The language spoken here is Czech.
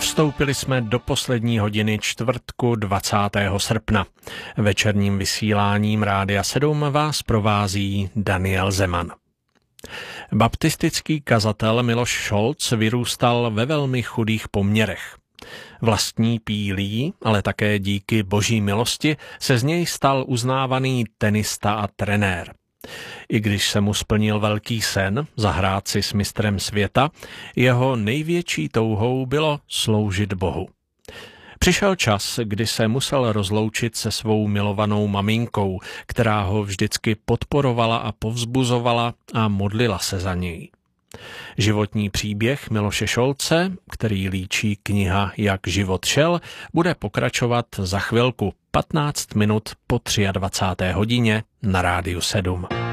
Vstoupili jsme do poslední hodiny čtvrtku 20. srpna. Večerním vysíláním Rádia 7 vás provází Daniel Zeman. Baptistický kazatel Miloš Šolc vyrůstal ve velmi chudých poměrech. Vlastní pílí, ale také díky boží milosti se z něj stal uznávaný tenista a trenér. I když se mu splnil velký sen zahrát si s mistrem světa, jeho největší touhou bylo sloužit Bohu. Přišel čas, kdy se musel rozloučit se svou milovanou maminkou, která ho vždycky podporovala a povzbuzovala a modlila se za něj. Životní příběh Miloše Šolce, který líčí kniha Jak život šel, bude pokračovat za chvilku 15 minut po 23. hodině na Rádiu 7.